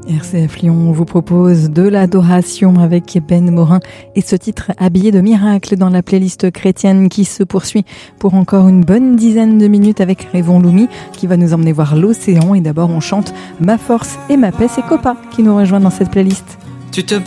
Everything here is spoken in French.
RCF Lyon vous propose de l'adoration avec Ben Morin et ce titre habillé de miracle dans la playlist chrétienne qui se poursuit pour encore une bonne dizaine de minutes avec Révon Loumi qui va nous emmener voir l'océan. Et d'abord on chante Ma force et ma paix, c'est Copa qui nous rejoint dans cette playlist. Tu te